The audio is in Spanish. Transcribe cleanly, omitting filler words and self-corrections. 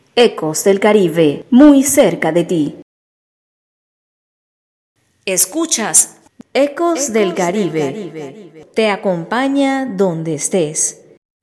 Ecos del Caribe, muy cerca de ti. Escuchas Ecos del Caribe. Te acompaña donde estés.